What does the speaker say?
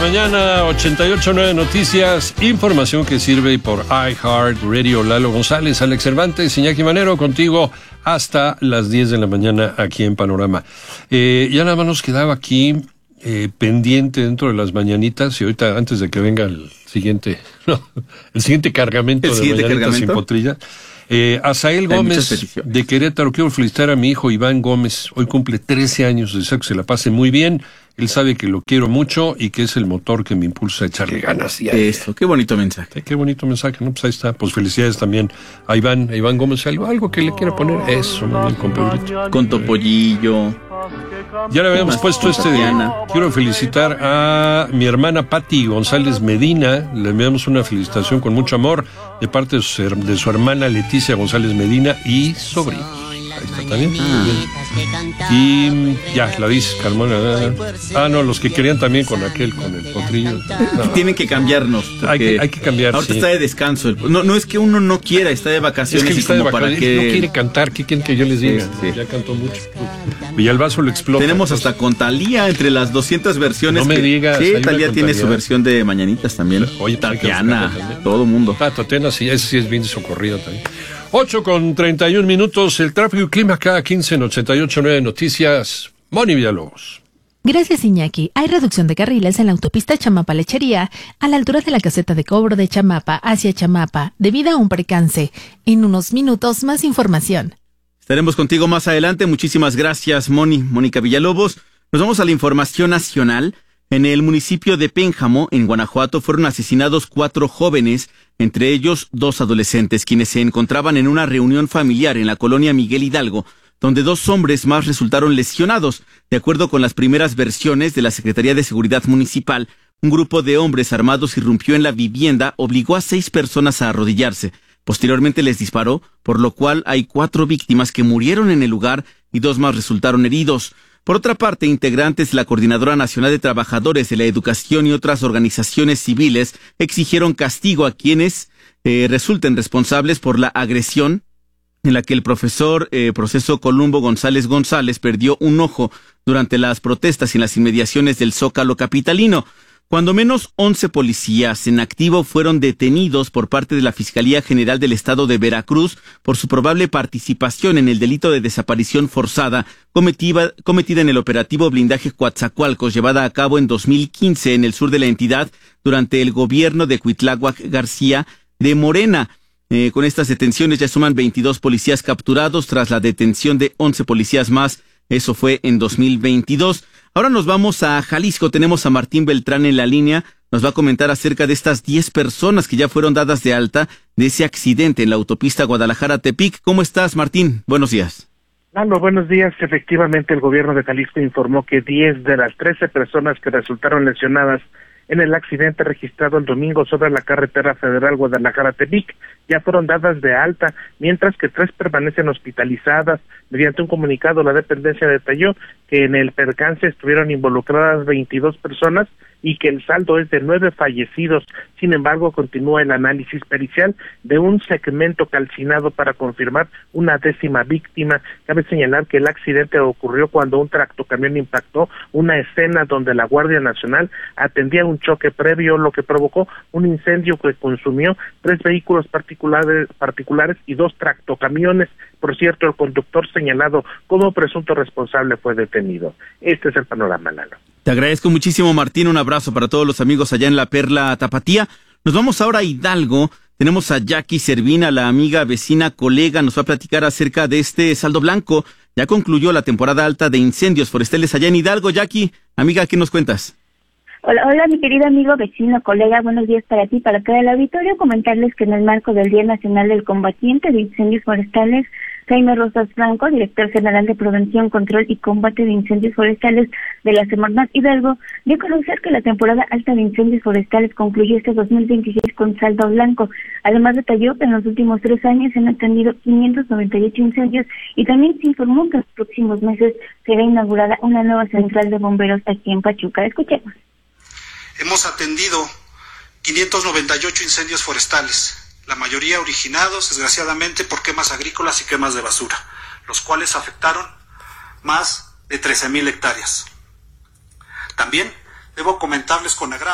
mañana, 88.9 Noticias, información que sirve por iHeart Radio. Lalo González, Alex Cervantes, Iñaki Manero, contigo hasta las 10 de la mañana aquí en Panorama. Ya nada más nos quedaba aquí pendiente dentro de las mañanitas, y ahorita antes de que venga el siguiente cargamento de mañanitas sin potrilla. Asael Gómez de Querétaro: quiero felicitar a mi hijo Iván Gómez, hoy cumple 13 años, deseo que se la pase muy bien, él sabe que lo quiero mucho y que es el motor que me impulsa a echarle ganas. Eso, qué bonito mensaje. Qué bonito mensaje, ¿no? Pues ahí está, pues felicidades también a Iván Gómez, algo que le quiera poner, eso, muy bien, con Pedrito. Con Topollillo. Ya le habíamos puesto quiero felicitar a mi hermana Patti González Medina, le enviamos una felicitación con mucho amor de parte de su hermana Leticia González Medina y sobrinos. Ahí está también. Y ya, la dice Carmona. No, los que querían también con el potrillo. No. Tienen que cambiarnos. Hay que cambiar. Ahorita está de descanso. No es que uno no quiera, está de vacaciones. Es que está de vacaciones, para que... no quiere cantar. ¿Qué quieren que yo les diga? Sí. Ya cantó mucho. Villalbazo lo explota. Tenemos hasta con Thalía entre las 200 versiones. No me digas. Sí, Thalía tiene su versión de Mañanitas también. Oye, Tatiana, todo mundo. Tatiana, sí, ese sí es bien socorrido también. 8:31. El tráfico y clima cada 15 en 88.9 Noticias. Moni Villalobos. Gracias, Iñaki. Hay reducción de carriles en la autopista Chamapa-Lechería, a la altura de la caseta de cobro de Chamapa hacia Chamapa, debido a un percance. En unos minutos, más información. Estaremos contigo más adelante. Muchísimas gracias, Mónica Villalobos. Nos vamos a la información nacional. En el municipio de Pénjamo, en Guanajuato, fueron asesinados 4 jóvenes, entre ellos 2 adolescentes, quienes se encontraban en una reunión familiar en la colonia Miguel Hidalgo, donde 2 hombres más resultaron lesionados. De acuerdo con las primeras versiones de la Secretaría de Seguridad Municipal, un grupo de hombres armados irrumpió en la vivienda, obligó a 6 personas a arrodillarse. Posteriormente les disparó, por lo cual hay 4 víctimas que murieron en el lugar y 2 más resultaron heridos. Por otra parte, integrantes de la Coordinadora Nacional de Trabajadores de la Educación y otras organizaciones civiles exigieron castigo a quienes resulten responsables por la agresión en la que el profesor Proceso Columbo González perdió un ojo durante las protestas en las inmediaciones del Zócalo capitalino. Cuando menos 11 policías en activo fueron detenidos por parte de la Fiscalía General del Estado de Veracruz por su probable participación en el delito de desaparición forzada cometida en el operativo Blindaje Coatzacoalcos, llevada a cabo en 2015 en el sur de la entidad durante el gobierno de Cuitláhuac García de Morena. Con estas detenciones ya suman 22 policías capturados tras la detención de 11 policías más. Eso fue en 2022. Ahora nos vamos a Jalisco. Tenemos a Martín Beltrán en la línea. Nos va a comentar acerca de estas 10 personas que ya fueron dadas de alta de ese accidente en la autopista Guadalajara-Tepic. ¿Cómo estás, Martín? Buenos días. Buenos días. Efectivamente, el gobierno de Jalisco informó que 10 de las 13 personas que resultaron lesionadas en el accidente registrado el domingo sobre la carretera federal Guadalajara-Tepic ya fueron dadas de alta, mientras que 3 permanecen hospitalizadas. Mediante un comunicado, la dependencia detalló que en el percance estuvieron involucradas 22 personas y que el saldo es de 9 fallecidos. Sin embargo, continúa el análisis pericial de un segmento calcinado para confirmar una 10ª víctima. Cabe señalar que el accidente ocurrió cuando un tractocamión impactó una escena donde la Guardia Nacional atendía un choque previo, lo que provocó un incendio que consumió 3 vehículos particulares y 2 tractocamiones. Por cierto, el conductor señalado como presunto responsable fue detenido. Este es el panorama, Lalo. Te agradezco muchísimo, Martín. Un abrazo para todos los amigos allá en la Perla Tapatía. Nos vamos ahora a Hidalgo. Tenemos a Jackie Servina, la amiga, vecina, colega. Nos va a platicar acerca de este saldo blanco. Ya concluyó la temporada alta de incendios forestales allá en Hidalgo. Jackie, amiga, ¿qué nos cuentas? Hola, mi querido amigo, vecino, colega, buenos días para ti, para todo el auditorio. Comentarles que en el marco del Día Nacional del Combatiente de Incendios Forestales, Jaime Rosas Franco, director general de Prevención, Control y Combate de Incendios Forestales de la Semarnat Hidalgo, dio a conocer que la temporada alta de incendios forestales concluyó este 2026 con saldo blanco. Además, detalló que en los últimos 3 años se han atendido 598 incendios y también se informó que en los próximos meses será inaugurada una nueva central de bomberos aquí en Pachuca. Escuchemos. Hemos atendido 598 incendios forestales, la mayoría originados, desgraciadamente, por quemas agrícolas y quemas de basura, los cuales afectaron más de 13,000 hectáreas. También debo comentarles con agrado